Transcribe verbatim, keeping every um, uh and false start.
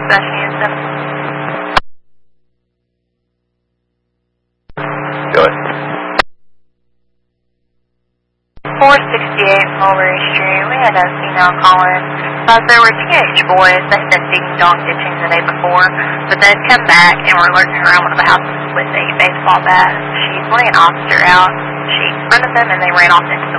West Houston. Go ahead. four sixty-eight Mulberry Street. We had a female calling. Uh, there were teenage boys that had been feeding dog ditching the day before, but they'd come back and were lurking around one of the houses with a baseball bat. She pointed an officer out. She confronted them and they ran off into the